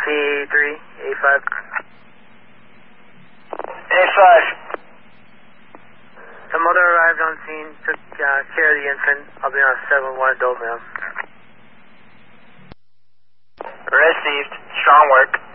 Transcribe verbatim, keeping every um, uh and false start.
three, A five. A five. The mother arrived on scene, took uh, care of the infant. I'll be on seven one adult male. Received. Strong work.